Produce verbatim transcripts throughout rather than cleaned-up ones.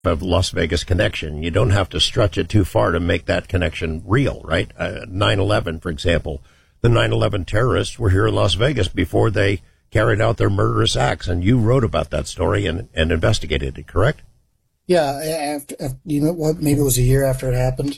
of Las Vegas connection. You don't have to stretch it too far to make that connection real, right? Uh, nine eleven, for example, the nine eleven terrorists were here in Las Vegas before they carried out their murderous acts, and you wrote about that story and, and investigated it, correct? Yeah, after, after, you know what? Maybe it was a year after it happened.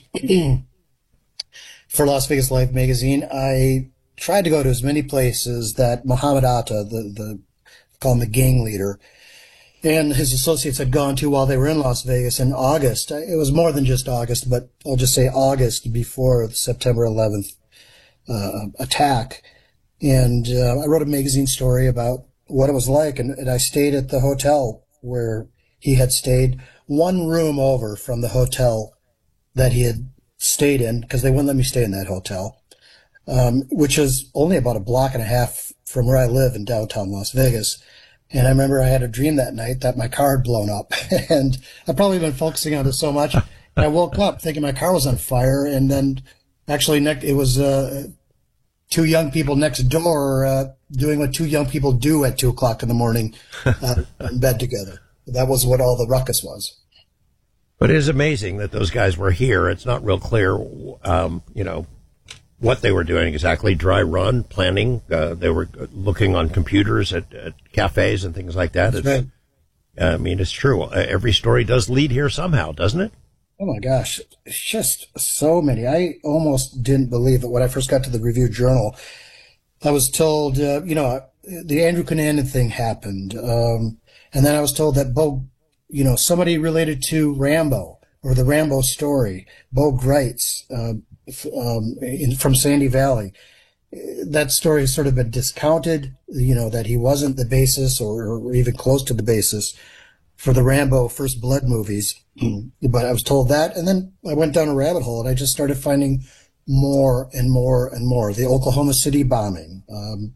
For Las Vegas Life magazine, I tried to go to as many places that Muhammad Atta, the the call him the gang leader, and his associates had gone to while they were in Las Vegas in August. It was more than just August, but I'll just say August before the September eleventh uh, attack. And uh, I wrote a magazine story about what it was like, and, and I stayed at the hotel where he had stayed, one room over from the hotel that he had stayed in, because they wouldn't let me stay in that hotel, um, which is only about a block and a half from where I live in downtown Las Vegas. And I remember I had a dream that night that my car had blown up, and I've probably been focusing on it so much. I woke up thinking my car was on fire, and then actually next, it was uh, two young people next door uh, doing what two young people do at two o'clock in the morning uh, in bed together. That was what all the ruckus was. But it is amazing that those guys were here. It's not real clear, um, you know, what they were doing exactly. Dry run, planning. Uh, they were looking on computers at, at cafes and things like that. That's it's, right. I mean, it's true. Uh, every story does lead here somehow, doesn't it? Oh, my gosh. It's just so many. I almost didn't believe it when I first got to the Review Journal. I was told, uh, you know, the Andrew Cunanan thing happened. Um, and then I was told that Bo, you know, somebody related to Rambo or the Rambo story, Bo Greitz, uh, um, in, from Sandy Valley. That story has sort of been discounted, you know, that he wasn't the basis or, or even close to the basis for the Rambo First Blood movies. But I was told that, and then I went down a rabbit hole and I just started finding more and more and more. The Oklahoma City bombing, um,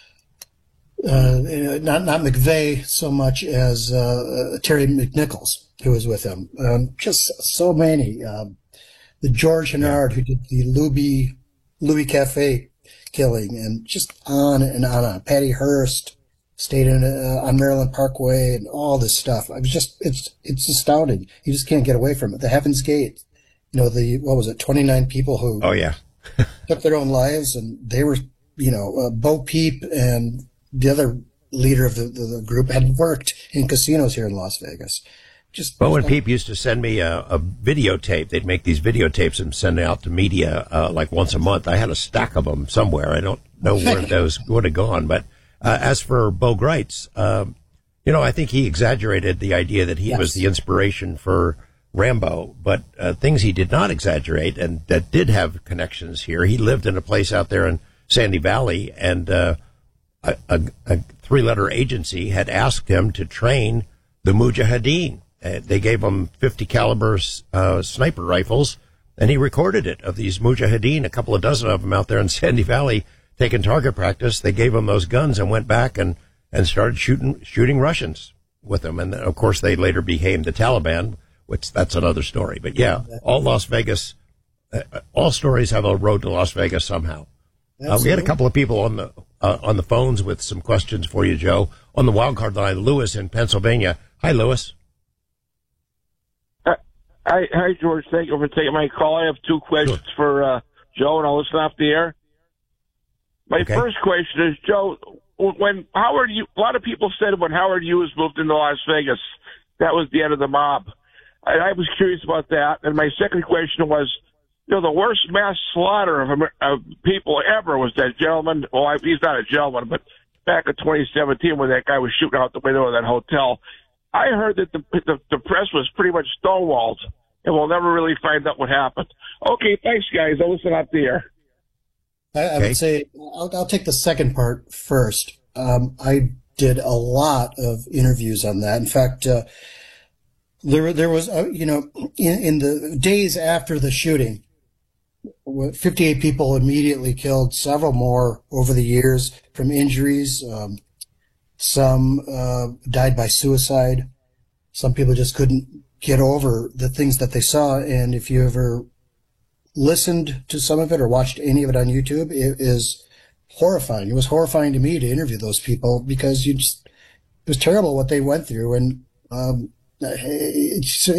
uh, not, not McVeigh so much as, uh, Terry McNichols, who was with him. Um, just so many, um, the George Hennard who did the Louis, Louis Cafe killing, and just on and on and on. Patty Hearst stayed in, uh, on Maryland Parkway, and all this stuff. I was just, it's, it's astounding. You just can't get away from it. The Heaven's Gate, you know, the, what was it, twenty-nine people who oh, yeah. took their own lives, and they were, you know, uh, Bo Peep and the other leader of the, the, the group had worked in casinos here in Las Vegas. Just Bo and Peep used to send me a, a videotape. They'd make these videotapes and send it out to media uh, like once a month. I had a stack of them somewhere. I don't know where those would have gone. But uh, as for Bo Greitz, um, you know, I think he exaggerated the idea that he yes. was the inspiration for Rambo. But uh, things he did not exaggerate and that did have connections here. He lived in a place out there in Sandy Valley, and uh, a, a, a three-letter agency had asked him to train the Mujahideen. Uh, they gave him fifty caliber uh, sniper rifles, and he recorded it of these Mujahideen, a couple of dozen of them out there in Sandy Valley taking target practice. They gave him those guns and went back and, and started shooting shooting Russians with them. And, of course, they later became the Taliban, which that's another story. But, yeah, all Las Vegas, uh, all stories have a road to Las Vegas somehow. Uh, we had a couple of people on the uh, on the phones with some questions for you, Joe. On the wild card line, Lewis in Pennsylvania. Hi, Lewis. Hi, hi, George. Thank you for taking my call. I have two questions sure. for uh, Joe, and I'll listen off the air. My okay. first question is, Joe, when Howard, a lot of people said when Howard Hughes moved into Las Vegas, that was the end of the mob. I, I was curious about that. And my second question was, you know, the worst mass slaughter of, of people ever was that gentleman. Well, I, he's not a gentleman, but back in twenty seventeen when that guy was shooting out the window of that hotel. I heard that the, the the press was pretty much stonewalled, and we'll never really find out what happened. Okay, thanks, guys. I'll listen up there. I, I okay. would say I'll, I'll take the second part first. Um, I did a lot of interviews on that. In fact, uh, there there was, uh, you know, in, in the days after the shooting, fifty-eight people immediately killed, several more over the years from injuries. Um, Some uh, died by suicide. Some people just couldn't get over the things that they saw. And if you ever listened to some of it or watched any of it on YouTube, it is horrifying. It was horrifying to me to interview those people because you just, it was terrible what they went through. And um, it's,